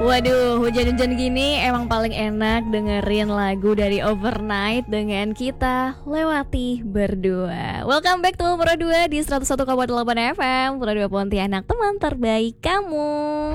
Waduh, hujan-hujan gini emang paling enak dengerin lagu dari Overnight dengan kita lewati berdua. Welcome back to Pro 2 di 101,8 FM Pro 2 Pontianak, teman terbaik kamu.